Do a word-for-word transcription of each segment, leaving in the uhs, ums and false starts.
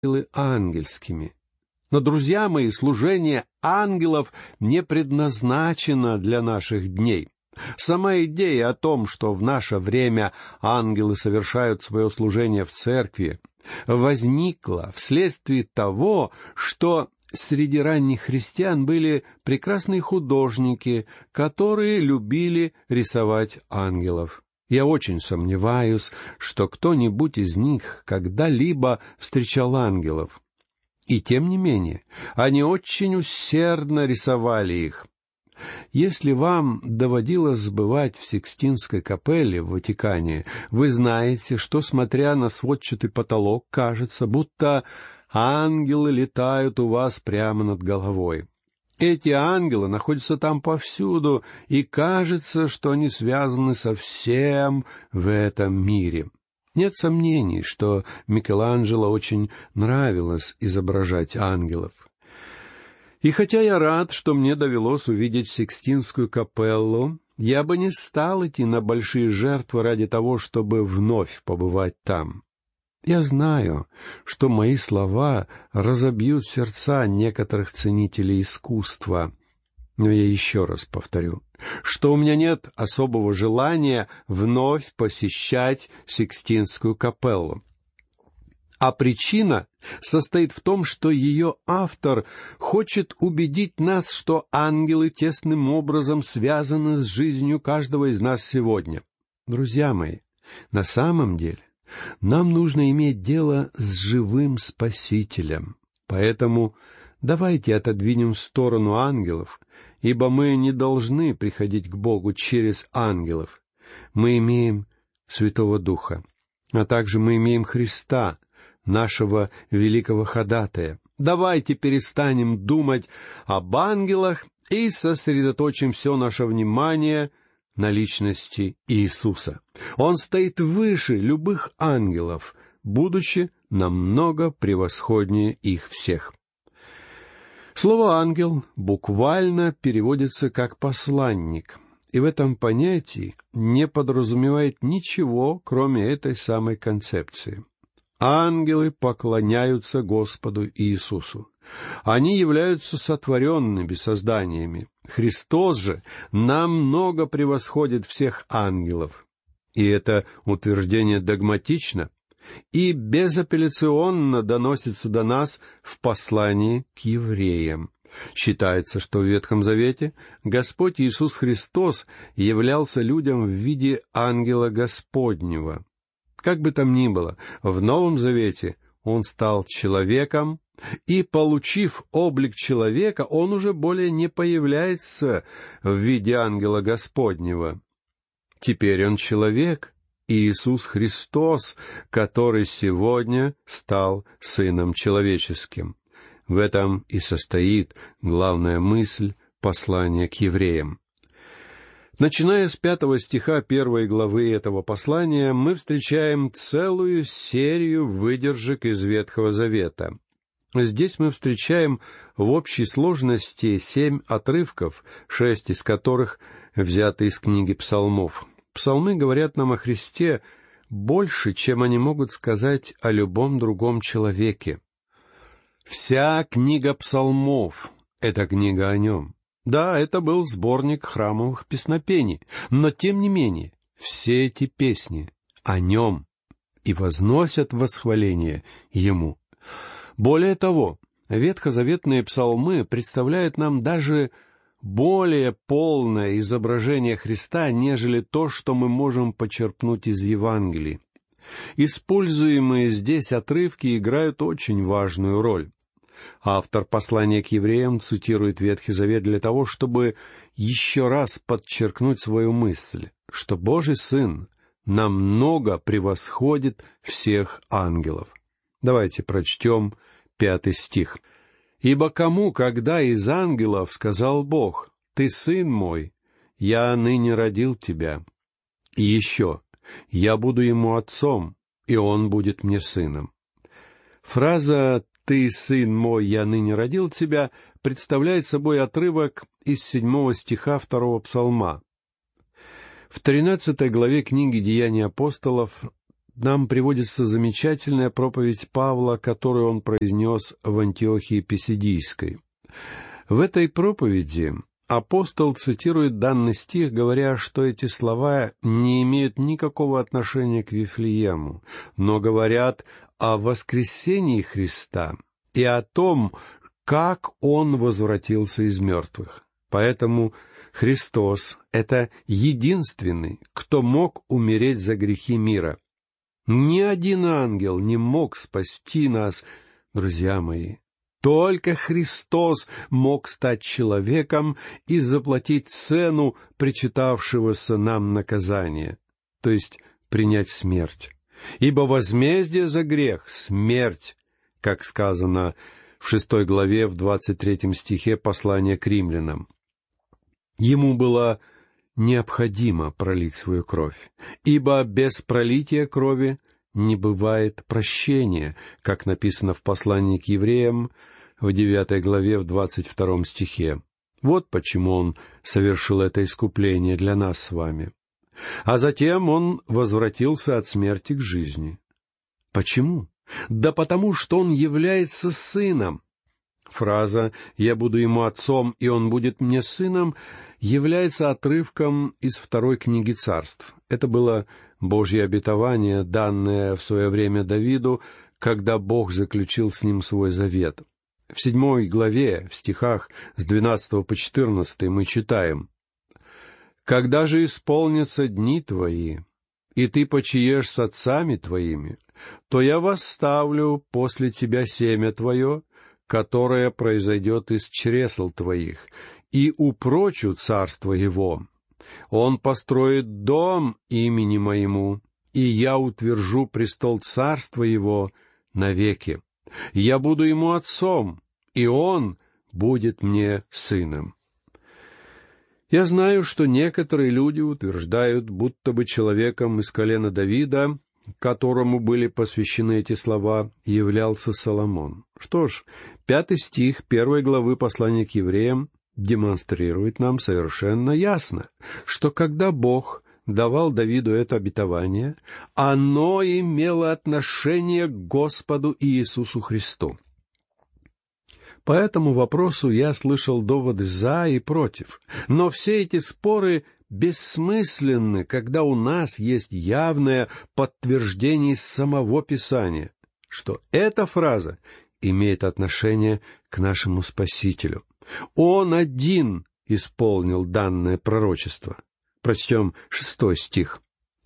ангелы ангельскими. Но, друзья мои, служение ангелов не предназначено для наших дней. Сама идея о том, что в наше время ангелы совершают свое служение в церкви, возникла вследствие того, что среди ранних христиан были прекрасные художники, которые любили рисовать ангелов. Я очень сомневаюсь, что кто-нибудь из них когда-либо встречал ангелов. И тем не менее, они очень усердно рисовали их. Если вам доводилось бывать в Сикстинской капелле в Ватикане, вы знаете, что, смотря на сводчатый потолок, кажется, будто ангелы летают у вас прямо над головой. Эти ангелы находятся там повсюду, и кажется, что они связаны со всем в этом мире. Нет сомнений, что Микеланджело очень нравилось изображать ангелов. И хотя я рад, что мне довелось увидеть Сикстинскую капеллу, я бы не стал идти на большие жертвы ради того, чтобы вновь побывать там. Я знаю, что мои слова разобьют сердца некоторых ценителей искусства, но я еще раз повторю, что у меня нет особого желания вновь посещать Сикстинскую капеллу. А причина состоит в том, что ее автор хочет убедить нас, что ангелы тесным образом связаны с жизнью каждого из нас сегодня. Друзья мои, на самом деле нам нужно иметь дело с живым Спасителем. Поэтому давайте отодвинем в сторону ангелов, ибо мы не должны приходить к Богу через ангелов. Мы имеем Святого Духа, а также мы имеем Христа, нашего великого ходатая. Давайте перестанем думать об ангелах и сосредоточим все наше внимание на личности Иисуса. Он стоит выше любых ангелов, будучи намного превосходнее их всех. Слово «ангел» буквально переводится как «посланник», и в этом понятии не подразумевает ничего, кроме этой самой концепции. Ангелы поклоняются Господу Иисусу. Они являются сотворенными созданиями. Христос же намного превосходит всех ангелов. И это утверждение догматично и безапелляционно доносится до нас в послании к евреям. Считается, что в Ветхом Завете Господь Иисус Христос являлся людям в виде ангела Господнего. Как бы там ни было, в Новом Завете Он стал человеком, и, получив облик человека, Он уже более не появляется в виде ангела Господнего. Теперь Он человек, Иисус Христос, который сегодня стал Сыном Человеческим. В этом и состоит главная мысль послания к евреям. Начиная с пятого стиха первой главы этого послания, мы встречаем целую серию выдержек из Ветхого Завета. Здесь мы встречаем в общей сложности семь отрывков, шесть из которых взяты из книги Псалмов. Псалмы говорят нам о Христе больше, чем они могут сказать о любом другом человеке. Вся книга Псалмов — это книга о Нем. Да, это был сборник храмовых песнопений, но, тем не менее, все эти песни о Нем и возносят восхваление Ему. Более того, ветхозаветные псалмы представляют нам даже более полное изображение Христа, нежели то, что мы можем почерпнуть из Евангелий. Используемые здесь отрывки играют очень важную роль. Автор послания к евреям цитирует Ветхий Завет для того, чтобы еще раз подчеркнуть свою мысль, что Божий Сын намного превосходит всех ангелов. Давайте прочтем пятый стих. «Ибо кому, когда из ангелов сказал Бог: Ты сын мой, я ныне родил тебя. И еще, я буду ему отцом, и он будет мне сыном». Фраза «Ты, сын мой, я ныне родил тебя» представляет собой отрывок из седьмого стиха второго псалма. В тринадцатой главе книги «Деяний апостолов» нам приводится замечательная проповедь Павла, которую он произнес в Антиохии Писидийской. В этой проповеди апостол цитирует данный стих, говоря, что эти слова не имеют никакого отношения к Вифлеему, но говорят о воскресении Христа и о том, как Он возвратился из мертвых. Поэтому Христос — это единственный, кто мог умереть за грехи мира. Ни один ангел не мог спасти нас, друзья мои. Только Христос мог стать человеком и заплатить цену причитавшегося нам наказания, то есть принять смерть. Ибо возмездие за грех — смерть, как сказано в шестой главе, в двадцать третьем стихе послания к римлянам. Ему было необходимо пролить свою кровь, ибо без пролития крови не бывает прощения, как написано в послании к евреям в девятой главе, в двадцать втором стихе. Вот почему Он совершил это искупление для нас с вами. А затем Он возвратился от смерти к жизни. Почему? Да потому, что Он является Сыном. Фраза «Я буду ему отцом, и он будет мне сыном» является отрывком из второй книги Царств. Это было Божье обетование, данное в свое время Давиду, когда Бог заключил с ним свой завет. В седьмой главе, в стихах с двенадцатого по четырнадцатый, мы читаем: «Когда же исполнятся дни твои, и ты почиешь с отцами твоими, то я восставлю после тебя семя твое, которое произойдет из чресл твоих, и упрочу царство его. Он построит дом имени моему, и я утвержу престол царства его навеки. Я буду ему отцом, и он будет мне сыном». Я знаю, что некоторые люди утверждают, будто бы человеком из колена Давида, которому были посвящены эти слова, являлся Соломон. Что ж, пятый стих первой главы послания к евреям демонстрирует нам совершенно ясно, что когда Бог давал Давиду это обетование, оно имело отношение к Господу Иисусу Христу. По этому вопросу я слышал доводы «за» и «против», но все эти споры бессмысленны, когда у нас есть явное подтверждение из самого Писания, что эта фраза имеет отношение к нашему Спасителю. Он один исполнил данное пророчество. Прочтем шестой стих.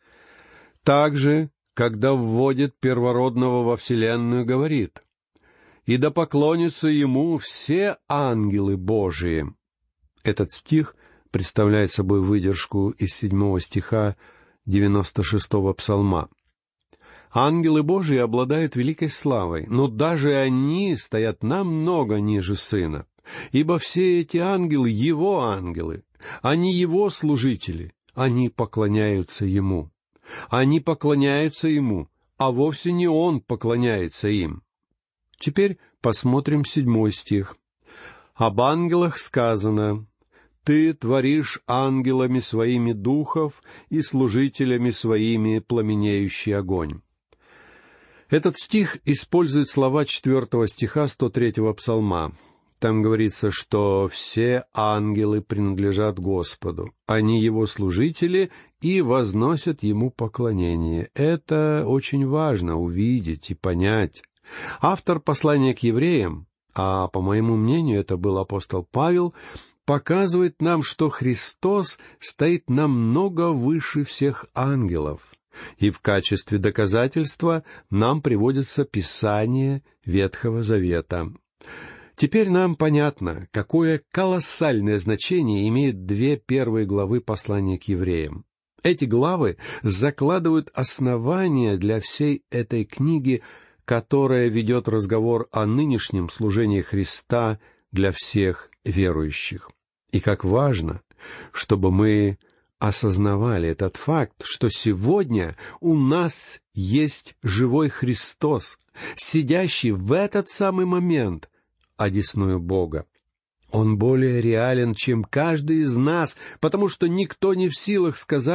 «Также, когда вводит первородного во вселенную, говорит: и да поклонятся ему все ангелы Божии». Этот стих представляет собой выдержку из седьмого стиха девяносто шестого псалма. Ангелы Божии обладают великой славой, но даже они стоят намного ниже Сына, ибо все эти ангелы — Его ангелы, они Его служители, они поклоняются Ему. Они поклоняются Ему, а вовсе не Он поклоняется им. Теперь посмотрим седьмой стих. «Об ангелах сказано: Ты творишь ангелами своими духов и служителями своими пламенеющий огонь». Этот стих использует слова четвертого стиха сто третьего псалма. Там говорится, что все ангелы принадлежат Господу, они Его служители и возносят Ему поклонение. Это очень важно увидеть и понять. Автор послания к евреям, а по моему мнению это был апостол Павел, показывает нам, что Христос стоит намного выше всех ангелов. И в качестве доказательства нам приводится Писание Ветхого Завета. Теперь нам понятно, какое колоссальное значение имеют две первые главы послания к евреям. Эти главы закладывают основания для всей этой книги, которая ведет разговор о нынешнем служении Христа для всех верующих. И как важно, чтобы мы осознавали этот факт, что сегодня у нас есть живой Христос, сидящий в этот самый момент одесную Бога. Он более реален, чем каждый из нас, потому что никто не в силах сказать,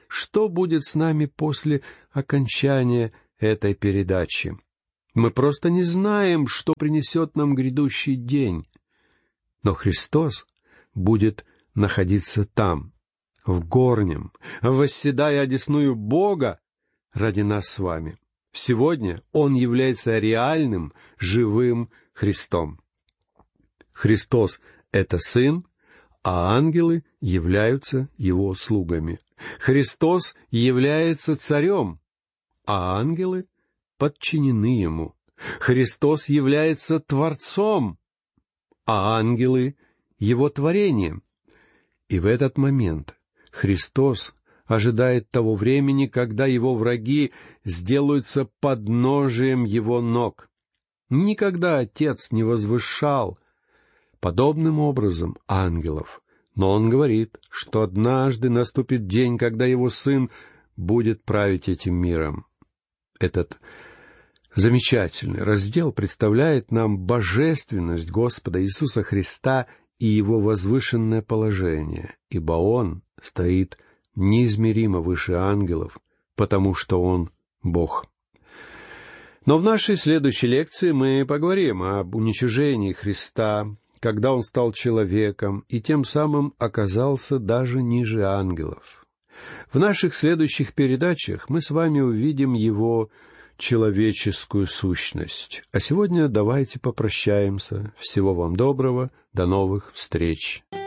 что будет с нами после окончания этой передачи. Мы просто не знаем, что принесет нам грядущий день. Но Христос будет находиться там, в горнем, восседая одесную Бога ради нас с вами. Сегодня Он является реальным, живым Христом. Христос — это Сын, а ангелы являются Его слугами. Христос является Царем, а ангелы подчинены Ему. Христос является Творцом, а ангелы — Его творением. И в этот момент Христос ожидает того времени, когда Его враги сделаются подножием Его ног. Никогда Отец не возвышал подобным образом ангелов, но Он говорит, что однажды наступит день, когда Его Сын будет править этим миром. Этот замечательный раздел представляет нам божественность Господа Иисуса Христа и Его возвышенное положение, ибо Он стоит неизмеримо выше ангелов, потому что Он Бог. Но в нашей следующей лекции мы поговорим об уничижении Христа, когда Он стал человеком и тем самым оказался даже ниже ангелов. В наших следующих передачах мы с вами увидим Его человеческую сущность. А сегодня давайте попрощаемся. Всего вам доброго. До новых встреч.